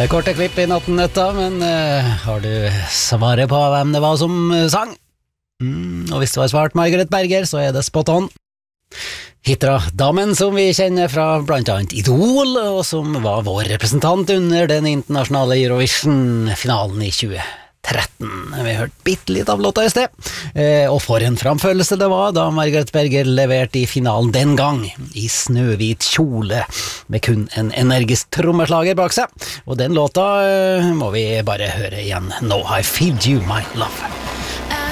Korte klipp I nattennøtta, men har du svaret på hvem det var som sang? Og hvis du har svart Margaret Berger, så det spot on. Hitra-damen som vi kjenner fra blant annet Idol, og som var vår representant under den internasjonale Eurovision-finalen I 2013. Vi hørte bitte litt av låta I sted, og for en framfølelse det var da Margaret Berger leverte I finalen den gang, I snøhvit kjole, med kun en energisk trommeslager bak seg. Og den låta må vi bare høre igjen. No, I Feed You My Love.